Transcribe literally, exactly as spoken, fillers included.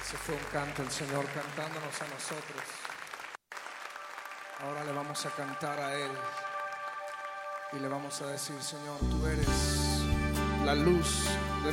Ese fue un canto, el Señor cantándonos a nosotros. Ahora le vamos a cantar a Él y le vamos a decir: Señor, tú eres la luz de